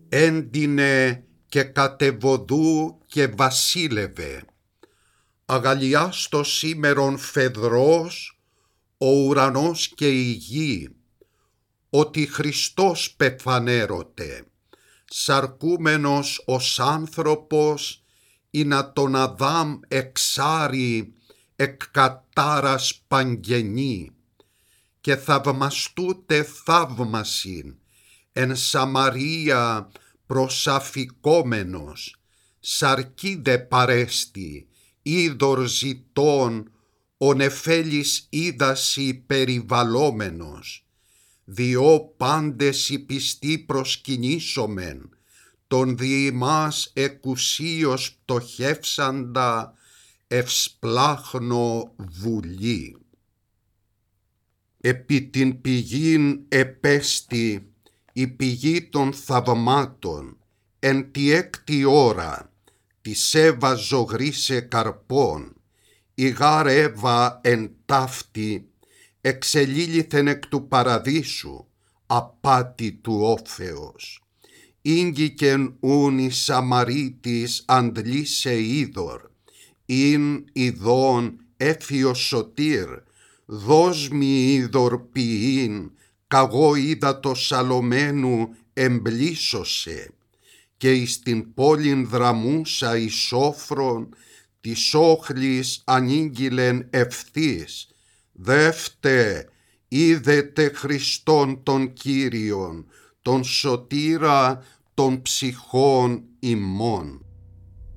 έντυνε και κατεβοδού και βασίλευε. Αγαλιάστο σήμερον φεδρός ο ουρανός και η γη, ότι Χριστός πεφανέρωτε, σαρκούμενος ως άνθρωπος, ή να τον Αδάμ εξάρει εκ κατάρας παγγενή, και θαυμαστούτε θαύμασιν, εν Σαμαρία προσαφικόμενος, σαρκίδε παρέστη, είδωρ ζητών, ο νεφέλης είδαση περιβαλλόμενος, διό πάντες οι πιστοί προσκυνήσομεν, τον δι' ημάς εκουσίως πτωχεύσαντα, ευσπλάχνο βουλή. Επί την πηγήν επέστη η πηγή των θαυμάτων, εν τη έκτη ώρα, της Εύα ζωγρίσε καρπών, η γάρ Εύα εν ταύτη, εξελίληθεν εκ του παραδείσου, απάτη του όφεως. Ήγγικεν ούν η Σαμαρίτης αντλήσε είδωρ, ειν ειδών έφιος σωτήρ, δώσ' μη είδωρ ποιήν, καγώ είδα το σαλωμένου εμπλήσωσε, και εις την πόλην δραμούσα εις σόφρον, της όχλης ανήγγειλεν ευθύς, δεύτε, είδετε Χριστόν τον Κύριον, τον σωτήρα των ψυχών ημών.